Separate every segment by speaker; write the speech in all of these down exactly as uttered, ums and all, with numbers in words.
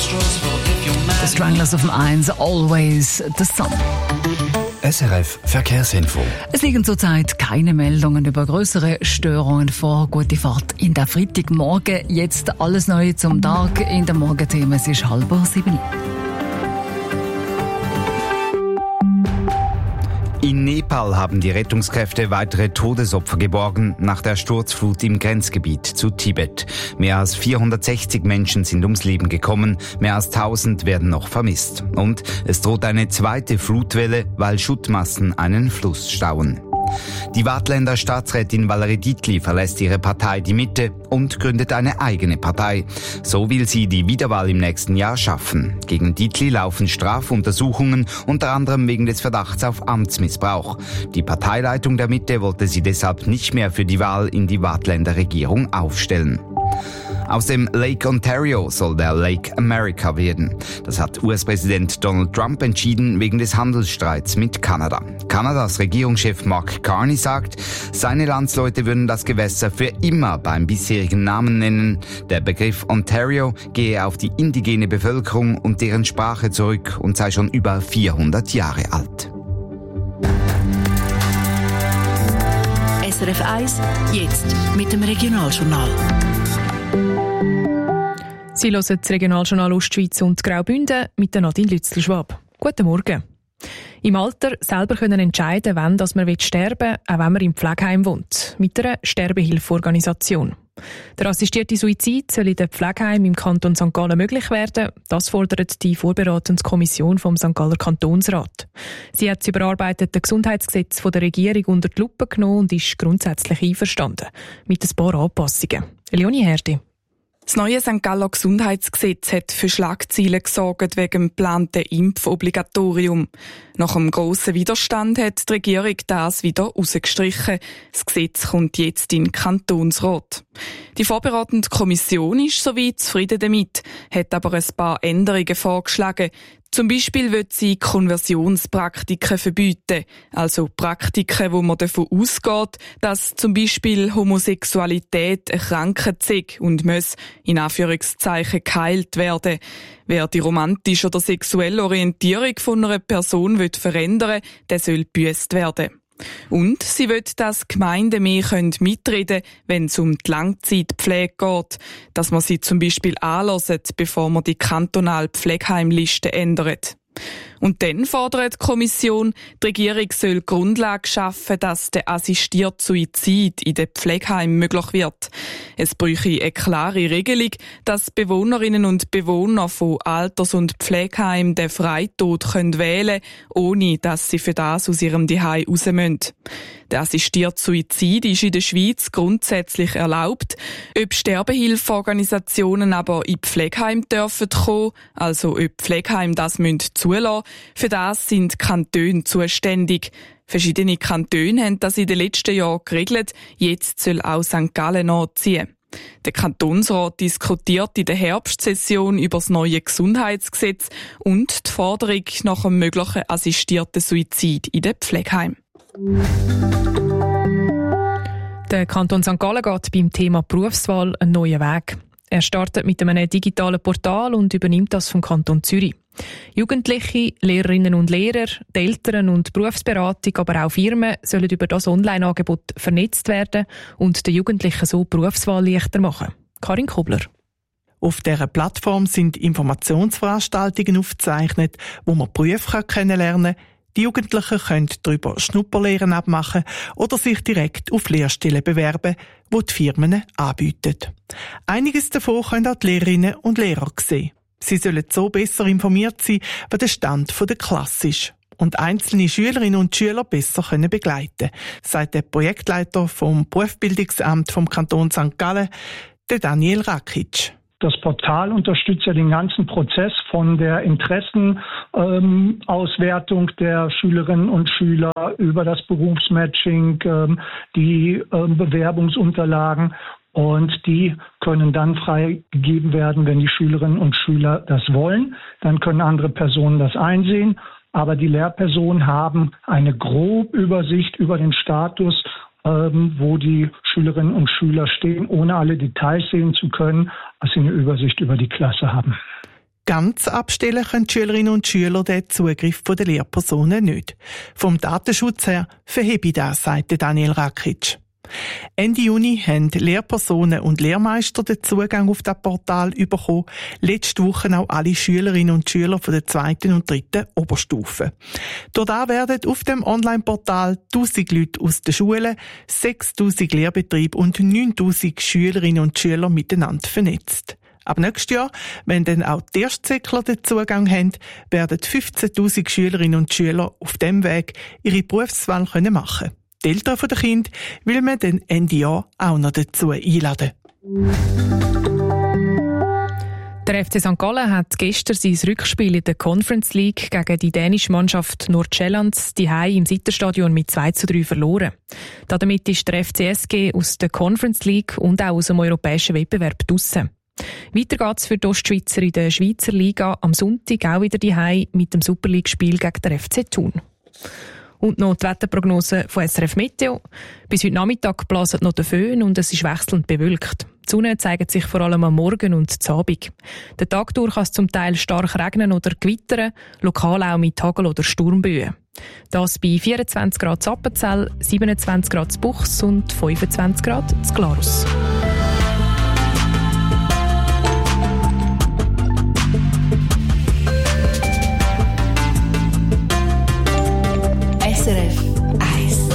Speaker 1: The Stranglers auf dem eins, Always the Sun.
Speaker 2: S R F Verkehrsinfo.
Speaker 1: Es liegen zurzeit keine Meldungen über größere Störungen vor. Gute Fahrt in der Freitagmorgen. Jetzt alles Neue zum Tag in der Morgenthemen. Es ist halb sieben.
Speaker 2: In Nepal haben die Rettungskräfte weitere Todesopfer geborgen nach der Sturzflut im Grenzgebiet zu Tibet. Mehr als vierhundertsechzig Menschen sind ums Leben gekommen, mehr als tausend werden noch vermisst. Und es droht eine zweite Flutwelle, weil Schuttmassen einen Fluss stauen. Die Waadtländer Staatsrätin Valerie Dietli verlässt ihre Partei Die Mitte und gründet eine eigene Partei. So will sie die Wiederwahl im nächsten Jahr schaffen. Gegen Dietli laufen Strafuntersuchungen, unter anderem wegen des Verdachts auf Amtsmissbrauch. Die Parteileitung der Mitte wollte sie deshalb nicht mehr für die Wahl in die Waadtländer Regierung aufstellen. Aus dem Lake Ontario soll der Lake America werden. Das hat U S-Präsident Donald Trump entschieden wegen des Handelsstreits mit Kanada. Kanadas Regierungschef Mark Carney sagt, seine Landsleute würden das Gewässer für immer beim bisherigen Namen nennen. Der Begriff Ontario gehe auf die indigene Bevölkerung und deren Sprache zurück und sei schon über vierhundert Jahre alt.
Speaker 3: S R F eins, jetzt mit dem Regionaljournal.
Speaker 4: Sie hören das Regionaljournal Ostschweiz und Graubünden mit der Nadine Lützl-Schwab. Guten Morgen. Im Alter selber können entscheiden, wann dass man sterben will, auch wenn man im Pflegeheim wohnt. Mit einer Sterbehilfeorganisation. Der assistierte Suizid soll in den Pflegeheimen im Kanton Sankt Gallen möglich werden. Das fordert die vorberatende Kommission vom Sankt Galler Kantonsrat. Sie hat das überarbeitete Gesundheitsgesetz von der Regierung unter die Lupe genommen und ist grundsätzlich einverstanden. Mit ein paar Anpassungen. Leonie Herdi.
Speaker 5: Das neue Sankt Galler Gesundheitsgesetz hat für Schlagzeilen gesorgt wegen dem geplanten Impfobligatorium. Nach einem grossen Widerstand hat die Regierung das wieder rausgestrichen. Das Gesetz kommt jetzt in den Kantonsrat. Die vorberatende Kommission ist soweit zufrieden damit, hat aber ein paar Änderungen vorgeschlagen. Zum Beispiel will sie Konversionspraktiken verbieten, also Praktiken, wo man davon ausgeht, dass zum Beispiel Homosexualität eine Krankheit sei und muss in Anführungszeichen geheilt werden. Wer die romantische oder sexuelle Orientierung von einer Person will verändern will, der soll gebüsst werden. Und sie will, dass Gemeinden mehr mitreden können, wenn es um die Langzeitpflege geht, dass man sie zum Beispiel anhört, bevor man die kantonale Pflegeheimliste ändert. Und dann fordert die Kommission, die Regierung soll Grundlage schaffen, dass der assistierte Suizid in den Pflegeheimen möglich wird. Es bräuchte eine klare Regelung, dass Bewohnerinnen und Bewohner von Alters- und Pflegeheimen den Freitod wählen können, ohne dass sie für das aus ihrem Zuhause raus müssen. Der assistierte Suizid ist in der Schweiz grundsätzlich erlaubt. Ob Sterbehilfeorganisationen aber in Pflegeheim dürfen kommen, also ob Pflegeheim das müssen zulassen, für das sind die Kantone zuständig. Verschiedene Kantone haben das in den letzten Jahren geregelt. Jetzt soll auch Sankt Gallen nachziehen. Der Kantonsrat diskutiert in der Herbstsession über das neue Gesundheitsgesetz und die Forderung nach einem möglichen assistierten Suizid in den Pflegeheimen.
Speaker 4: Der Kanton Sankt Gallen geht beim Thema Berufswahl einen neuen Weg. Er startet mit einem digitalen Portal und übernimmt das vom Kanton Zürich. Jugendliche, Lehrerinnen und Lehrer, die Eltern und Berufsberatung, aber auch Firmen sollen über das Online-Angebot vernetzt werden und den Jugendlichen so die Berufswahl leichter machen. Karin Kobler.
Speaker 6: Auf dieser Plattform sind Informationsveranstaltungen aufgezeichnet, wo man Berufe kennenlernen kann. Die Jugendlichen können darüber Schnupperlehren abmachen oder sich direkt auf Lehrstellen bewerben, die die Firmen anbieten. Einiges davon können auch die Lehrerinnen und Lehrer sehen. Sie sollen so besser informiert sein, was der Stand der Klasse ist und einzelne Schülerinnen und Schüler besser können begleiten, sagt der Projektleiter vom Berufsbildungsamt vom Kanton Sankt Gallen, der Daniel Rakic.
Speaker 7: Das Portal unterstützt ja den ganzen Prozess von der Interessenauswertung ähm, der Schülerinnen und Schüler über das Berufsmatching, ähm, die ähm, Bewerbungsunterlagen. Und die können dann freigegeben werden, wenn die Schülerinnen und Schüler das wollen. Dann können andere Personen das einsehen. Aber die Lehrpersonen haben eine grobe Übersicht über den Status, ähm, wo die Schülerinnen und Schüler stehen, ohne alle Details sehen zu können, dass sie eine Übersicht über die Klasse haben.
Speaker 6: Ganz abstellen können die Schülerinnen und Schüler den Zugriff der Lehrpersonen nicht. Vom Datenschutz her verhebe ich das, sagte Daniel Rakic. Ende Juni haben Lehrpersonen und Lehrmeister den Zugang auf das Portal bekommen. Letzte Woche auch alle Schülerinnen und Schüler von der zweiten und dritten Oberstufe. Dort werden auf dem Online-Portal tausend Leute aus den Schulen, sechstausend Lehrbetriebe und neuntausend Schülerinnen und Schüler miteinander vernetzt. Ab nächstes Jahr, wenn dann auch die Erstsäckler den Zugang haben, werden fünfzehntausend Schülerinnen und Schüler auf dem Weg ihre Berufswahl machen können. Die Eltern der Kinder will man dann Ende Jahr auch noch dazu einladen.
Speaker 4: Der F C Sankt Gallen hat gestern sein Rückspiel in der Conference League gegen die dänische Mannschaft Nordsjælland daheim im Sitterstadion mit zwei zu drei verloren. Damit ist der F C S G aus der Conference League und auch aus dem europäischen Wettbewerb draussen. Weiter geht's für die Ostschweizer in der Schweizer Liga am Sonntag auch wieder daheim mit dem Super League-Spiel gegen den F C Thun. Und noch die Wetterprognose von S R F Meteo. Bis heute Nachmittag blasen noch der Föhn und es ist wechselnd bewölkt. Die Sonne zeigt sich vor allem am Morgen und zu Abend. Den Tag durch kann es zum Teil stark regnen oder gewittern, lokal auch mit Hagel- oder Sturmböen. Das bei vierundzwanzig Grad zu Appenzell, siebenundzwanzig Grad zu Buchs und fünfundzwanzig Grad zu Glarus.
Speaker 3: S R F eins.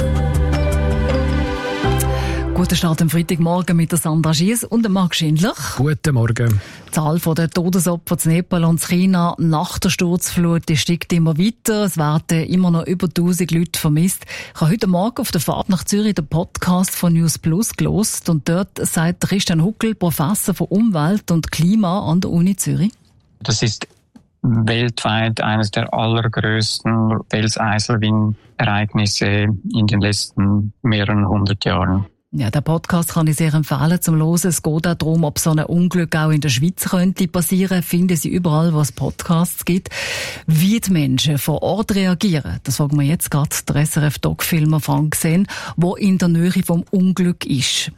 Speaker 1: Guten Start am Freitagmorgen mit der Sandra Schiess und dem Marc Schindler.
Speaker 8: Guten Morgen.
Speaker 1: Die Zahl der Todesopfer in Nepal und China nach der Sturzflut die steigt immer weiter. Es werden immer noch über tausend Leute vermisst. Ich habe heute Morgen auf der Fahrt nach Zürich den Podcast von News Plus gehört und dort sagt Christian Huckel, Professor für Umwelt und Klima an der Uni Zürich.
Speaker 9: Das ist weltweit eines der allergrößten Felseislawinen-Ereignisse in den letzten mehreren hundert Jahren.
Speaker 1: Ja, der Podcast kann ich sehr empfehlen zum Hören. Es geht auch darum, ob so ein Unglück auch in der Schweiz könnte passieren. Finden Sie überall, wo es Podcasts gibt. Wie die Menschen vor Ort reagieren, das fragen wir jetzt gerade der S R F-Doc-Filmer Frank Sen, der in der Nähe vom Unglück ist.